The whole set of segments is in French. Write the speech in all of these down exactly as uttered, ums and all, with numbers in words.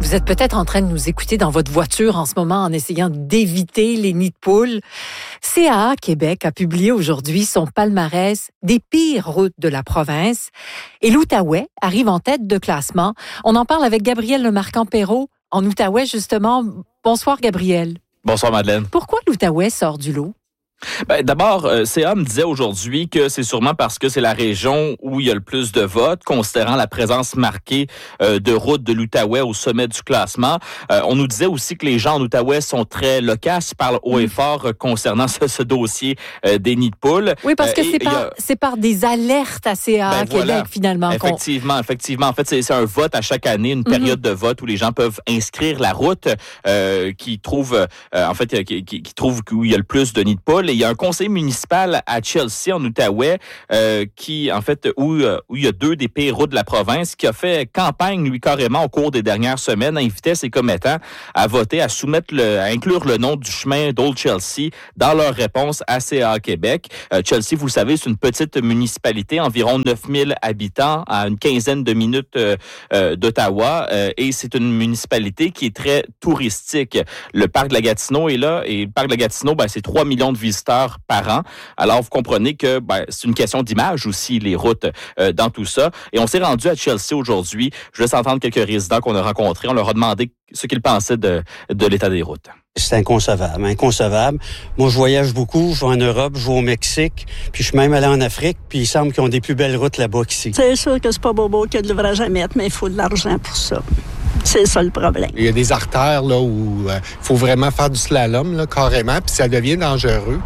Vous êtes peut-être en train de nous écouter dans votre voiture en ce moment en essayant d'éviter les nids de poules. C A A Québec a publié aujourd'hui son palmarès des pires routes de la province et l'Outaouais arrive en tête de classement. On en parle avec Gabriel Lemarquand-Perrault en Outaouais justement. Bonsoir Gabriel. Bonsoir Madeleine. Pourquoi l'Outaouais sort du lot? Ben, d'abord, euh, C A me disait aujourd'hui que c'est sûrement parce que c'est la région où il y a le plus de votes, considérant la présence marquée euh, de routes de l'Outaouais au sommet du classement. Euh, on nous disait aussi que les gens en Outaouais sont très loquaces, parlent haut et fort euh, concernant ce, ce dossier euh, des nids de poules. Oui, parce que euh, c'est, par, a... c'est par des alertes à C A A ben, Québec, voilà. Finalement. Effectivement, qu'on... effectivement. En fait, c'est, c'est un vote à chaque année, une période mm-hmm. de vote où les gens peuvent inscrire la route euh, qui trouve, euh, en fait, qui, qui, qui trouve où il y a le plus de nids de poules. Et il y a un conseil municipal à Chelsea, en Outaouais, euh, qui, en fait, où, où il y a deux des pires routes de la province, qui a fait campagne, lui, carrément, au cours des dernières semaines, invitait ses commettants à voter, à soumettre, le, à inclure le nom du chemin d'Old Chelsea dans leur réponse à C A A Québec. Euh, Chelsea, vous le savez, c'est une petite municipalité, environ neuf mille habitants, à une quinzaine de minutes euh, euh, d'Ottawa, euh, et c'est une municipalité qui est très touristique. Le parc de la Gatineau est là, et le parc de la Gatineau, ben, c'est trois millions de visiteurs par an. Alors, vous comprenez que ben, c'est une question d'image aussi, les routes euh, dans tout ça. Et on s'est rendu à Chelsea aujourd'hui. Je laisse entendre quelques résidents qu'on a rencontrés. On leur a demandé ce qu'ils pensaient de, de l'état des routes. C'est inconcevable, inconcevable. Moi, je voyage beaucoup, je vais en Europe, je vais au Mexique, puis je suis même allé en Afrique, puis il semble qu'ils ont des plus belles routes là-bas qu'ici. C'est sûr que c'est pas bobo qu'il y a de l'ouvrage à mettre, mais il faut de l'argent pour ça. C'est ça le problème. Il y a des artères là où il euh, faut vraiment faire du slalom là, carrément, puis ça devient dangereux.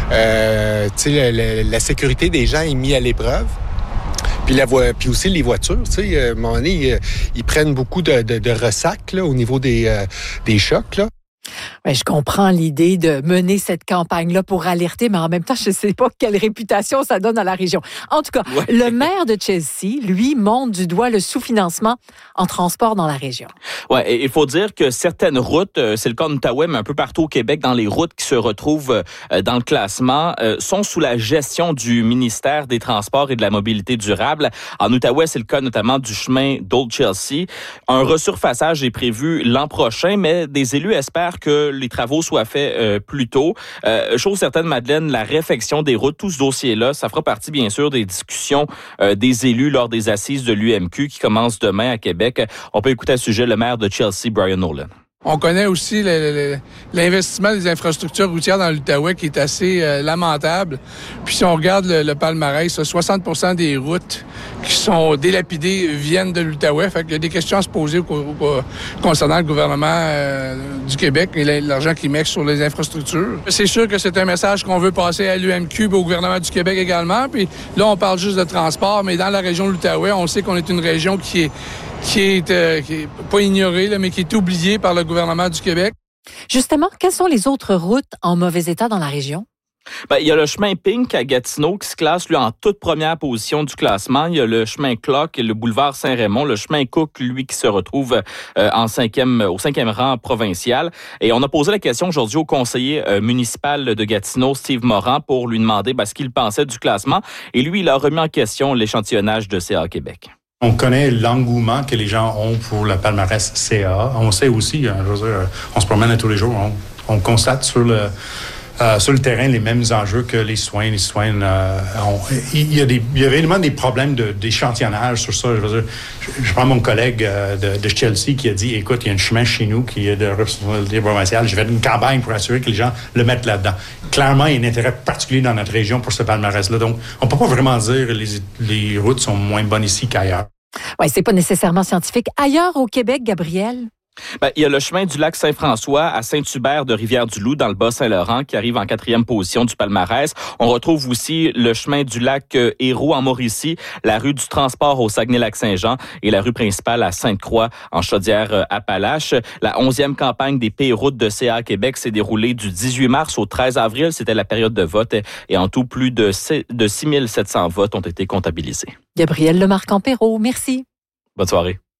Euh, tu sais, la, la sécurité des gens est mise à l'épreuve. Puis, la vo- puis aussi les voitures, tu sais, à un moment donné, ils, ils prennent beaucoup de, de, de ressacs là, au niveau des, euh, des chocs, là. Ouais, je comprends l'idée de mener cette campagne-là pour alerter, mais en même temps, je ne sais pas quelle réputation ça donne à la région. En tout cas, ouais. Le maire de Chelsea, lui, montre du doigt le sous-financement en transport dans la région. Oui, il faut dire que certaines routes, c'est le cas en Outaouais, mais un peu partout au Québec, dans les routes qui se retrouvent dans le classement, sont sous la gestion du ministère des Transports et de la Mobilité durable. En Outaouais, c'est le cas notamment du chemin d'Old Chelsea. Un resurfaçage est prévu l'an prochain, mais des élus espèrent que les travaux soient faits euh, plus tôt. Euh, chose certaine, Madeleine, la réfection des routes, tout ce dossier-là, ça fera partie, bien sûr, des discussions euh, des élus lors des assises de l'U M Q qui commencent demain à Québec. On peut écouter à ce sujet le maire de Chelsea, Brian Nolan. On connaît aussi le, le, l'investissement des infrastructures routières dans l'Outaouais qui est assez euh, lamentable. Puis si on regarde le, le palmarès, soixante pour cent des routes qui sont délapidées viennent de l'Outaouais. Fait qu'il y a des questions à se poser au, au, concernant le gouvernement euh, du Québec et l'argent qu'il met sur les infrastructures. C'est sûr que c'est un message qu'on veut passer à l'U M Q et au gouvernement du Québec également. Puis là, on parle juste de transport, mais dans la région de l'Outaouais, on sait qu'on est une région qui est qui est, euh, qui est pas ignorée, là, mais qui est oubliée par le gouvernement du Québec. Justement, quelles sont les autres routes en mauvais état dans la région? Ben, il y a le chemin Pink à Gatineau qui se classe, lui, en toute première position du classement. Il y a le chemin Clock et le boulevard Saint-Raymond. Le chemin Cook, lui, qui se retrouve euh, en cinquième, au cinquième rang provincial. Et on a posé la question aujourd'hui au conseiller euh, municipal de Gatineau, Steve Moran, pour lui demander ben, ce qu'il pensait du classement. Et lui, il a remis en question l'échantillonnage de C A A Québec. On connaît l'engouement que les gens ont pour le palmarès C A A. On sait aussi, je veux dire, on se promène tous les jours, on, on constate sur le euh, sur le terrain les mêmes enjeux que les soins, les soins. Euh, on, il y a des, il y a réellement des problèmes de, d'échantillonnage sur ça. Je veux dire, je, je prends mon collègue euh, de, de Chelsea qui a dit, écoute, il y a un chemin chez nous qui est de responsabilité provinciale. J'ai fait une campagne pour assurer que les gens le mettent là-dedans. Clairement, il y a un intérêt particulier dans notre région pour ce palmarès-là. Donc, on peut pas vraiment dire que les, les routes sont moins bonnes ici qu'ailleurs. Oui, c'est pas nécessairement scientifique. Ailleurs au Québec, Gabriel? Ben, il y a le chemin du lac Saint-François à Saint-Hubert de Rivière-du-Loup dans le Bas-Saint-Laurent qui arrive en quatrième position du palmarès. On retrouve aussi le chemin du lac Héroux en Mauricie, la rue du transport au Saguenay-Lac-Saint-Jean et la rue principale à Sainte-Croix en Chaudière-Appalaches. La onzième campagne des pires routes de C A A Québec s'est déroulée du dix-huit mars au treize avril. C'était la période de vote et en tout, plus de six mille sept cents votes ont été comptabilisés. Gabriel Lemarquand-Perrault, merci. Bonne soirée.